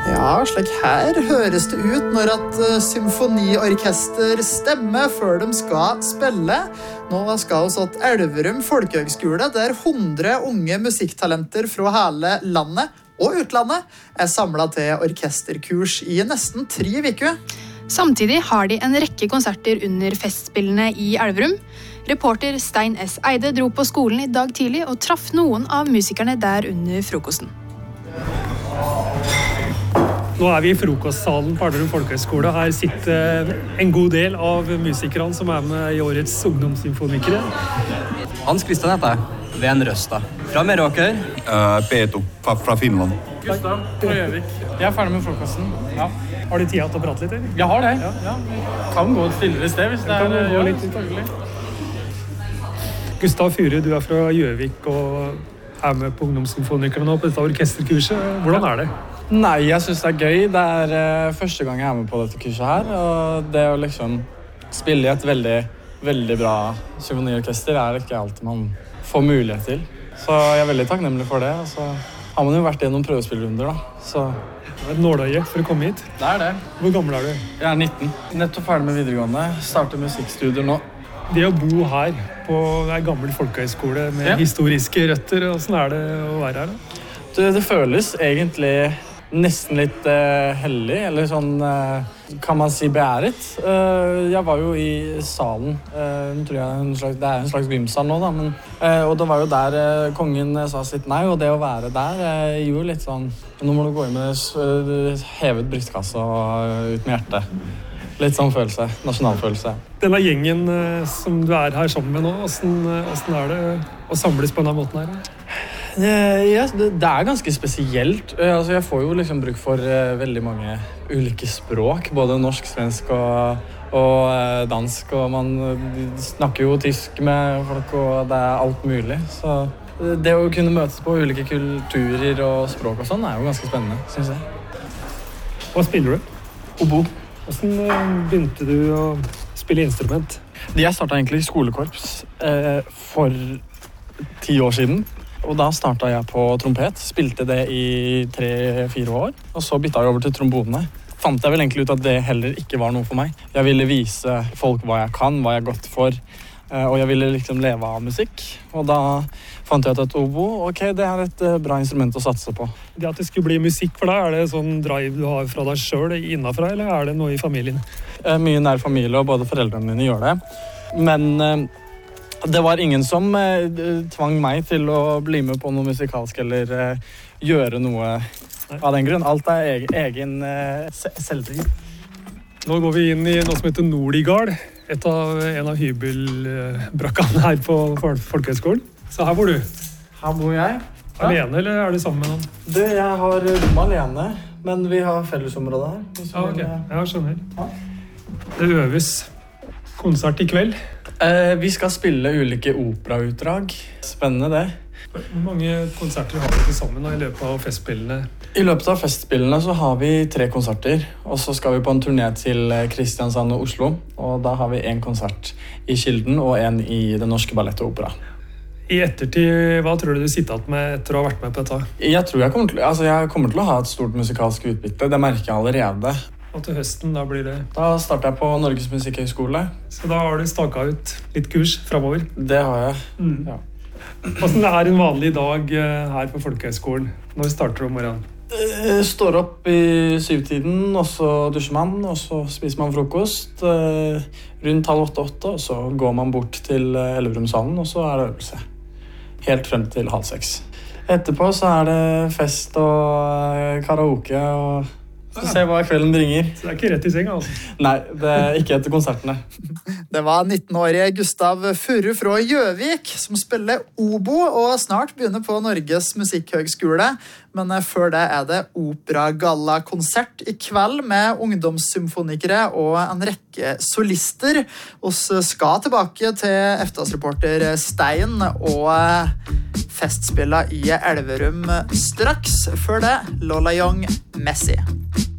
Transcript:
Ja, slik her høres det ut når at symfoniorkester stemmer før de skal spille. Nå skal vi til Elverum Folkehøgskole, der 100 unge musikktalenter fra hele landet og utlandet samlet til orkesterkurs i nesten 3 uker. Samtidig har de en rekke konserter under festspillene i Elverum. Reporter Stein S. Eide dro på skolen i dag tidlig og traff noen av musikerne der under frokosten. Nå vi i frokostsalen på Elverum Folkehøgskole. Her sitter en god del av musikerne som med i årets ungdomssymfonikere. Hans Christian heter jeg. Det en Røsta. Fra Meråker. Peto, fra Finland. Gustav, fra Gjøvik. Jeg ferdig med frokosten. Ja. Har du tid til å prate litt, eller? Jeg har det. Ja. Kan gå et stillere sted hvis det kan gå litt tagelig. Gustav Fure, du fra Gjøvik og med på ungdomssymfonikerne nå på dette orkesterkurset. Hvordan det? Nei, jeg synes det gøy. Det første gang jeg med på dette kurset her. Og det å liksom spille i et veldig, veldig bra symfoniorkester ikke alltid man får mulighet til. Så jeg veldig takknemlig for det. Og så har man jo vært gjennom prøvespillrunder, da. Så et nåløye for å komme hit. Det det. Hvor gammel du? Jeg 19. Nettopp ferdig med videregående. Starter musikkstudier nå. Det å bo her på en gammel folkehøyskole med historiske røtter, hvordan det å være her da? Det føles egentlig nesten litt hellig, eller sånn, kan man si beæret. Jeg var jo i salen, tror jeg det en slags gymsal nå da, men, og det var jo der kongen sa sitt nei, og det å være der gjorde litt sånn, nå må du gå inn med hevet brystkasse og ut med hjertet. Litt sånn følelse, nasjonalfølelse. Denne gjengen som du her sammen med nå, hvordan det å samles på denne måten her? Ja, det ganske spesielt. Altså, jeg får jo liksom bruk for veldig mange ulike språk, både norsk, svensk og dansk, og man snakker jo tysk med folk, og det alt mulig. Så det å kunne møtes på ulike kulturer og språk og sånn jo ganske spennende, synes jeg. Hva spiller du? Obo. Hvordan begynte du å spille instrument? Jeg startet egentlig i skolekorps for 10 år siden. Og da startet jeg på trompet, spilte det i 3-4 år, og så byttet jeg over til trombone. Fant jeg vel egentlig ut at det heller ikke var noe for meg. Jeg ville vise folk hva jeg kan, hva jeg godt for, og jeg ville liksom leve av musikk. Og da fant jeg ut at obo, det et bra instrument å satse på. Det at det skulle bli musikk for deg, det sånn drive du har fra deg selv innenfra, eller det noe i familien? Mye nær familie, og både foreldrene mine gjør det. Men det var ingen som tvang meg til å bli med på noe musikalsk eller gjøre noe av den grunn. Alt egen selvtid. Nå går vi inn i noe som heter Nordigard, en av hybelbrakkene her på Folkehøgskolen. Så her bor du. Her bor jeg. Alene, eller du sammen med noen? Jeg har rom alene, men vi har fellesområde her. Ok. Jeg skjønner. Ja. Det øves konsert i kveld. Vi skal spille ulike operautdrag. Spennende det. Hvor mange konserter har vi til sammen i løpet av festspillene? I løpet av festspillene så har vi 3 konserter, og så skal vi på en turné til Kristiansand og Oslo, og da har vi 1 konsert i Kilden og 1 i Den Norske Ballett og Opera. I ettertid, hva tror du sitter igjen med etter å ha vært med på dette? Jeg tror jeg kommer til å ha et stort musikalsk utbytte, det merker jeg allerede. Og til høsten, da blir det? Da starter jeg på Norges Musikkhøgskole. Så da har du staket ut litt kurs fremover? Det har jeg, ja. Hvordan en vanlig dag her på Folkehøgskolen? Når starter du om morgenen? Står opp i 7-tiden, og så dusjer man, og så spiser man frokost rundt 7:30, og så går man bort til Elverumshallen, og så det øvelse. Helt frem til 5:30. Etterpå så det fest og karaoke og så se hva kvelden bringer. Så det ikke rett i seng, altså? Nei, det ikke etter konsertene. Det var 19-årige Gustav Furu fra Gjøvik som spiller obo og snart begynner på Norges Musikkhøgskole. Men før det det operagalla-konsert i kveld med ungdomssymfonikere og en rekke solister. Vi skal tilbake til efterhåndsreporter Stein og festspillet i Elverum straks. Før det, Lola Young, Messi.